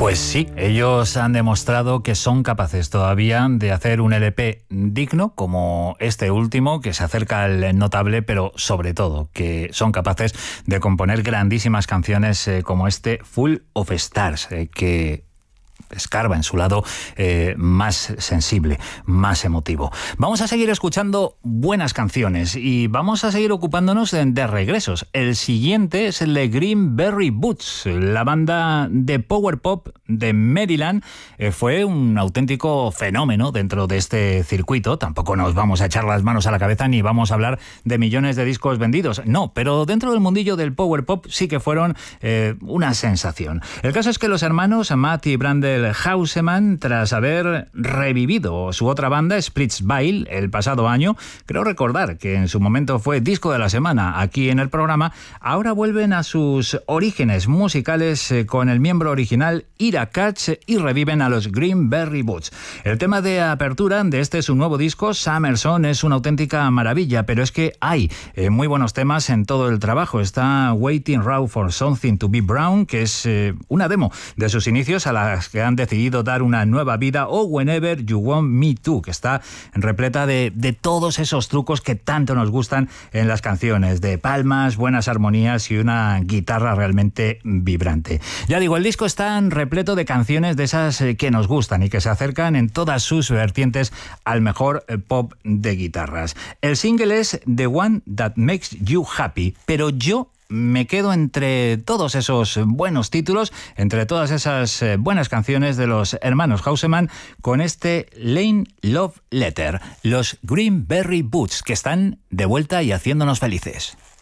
Pues sí, ellos han demostrado que son capaces todavía de hacer un LP digno como este último, que se acerca al notable, pero sobre todo que son capaces de componer grandísimas canciones como este Full of Stars, que escarba en su lado más sensible, más emotivo. Vamos a seguir escuchando buenas canciones y vamos a seguir ocupándonos de regresos. El siguiente es el de Green Berry Boots, la banda de power pop de Maryland. Fue un auténtico fenómeno dentro de este circuito. Tampoco nos vamos a echar las manos a la cabeza ni vamos a hablar de millones de discos vendidos. No, pero dentro del mundillo del power pop sí que fueron una sensación. El caso es que los hermanos Matt y Brandel Houseman, tras haber revivido su otra banda, Splitsville, el pasado año, creo recordar que en su momento fue disco de la semana aquí en el programa, ahora vuelven a sus orígenes musicales con el miembro original Ira Katz y reviven a los Green Berry Boots. El tema de apertura de este su nuevo disco, Summerson, es una auténtica maravilla, pero es que hay muy buenos temas en todo el trabajo. Está Waiting Raw for Something to Be Brown, que es una demo de sus inicios a las que han decidido dar una nueva vida, o Whenever You Want Me To, que está repleta de todos esos trucos que tanto nos gustan en las canciones, de palmas, buenas armonías y una guitarra realmente vibrante. Ya digo, el disco está repleto de canciones de esas que nos gustan y que se acercan en todas sus vertientes al mejor pop de guitarras. El single es The One That Makes You Happy, pero yo me quedo entre todos esos buenos títulos, entre todas esas buenas canciones de los hermanos Houseman, con este Lane Love Letter, los Green Berry Boots, que están de vuelta y haciéndonos felices.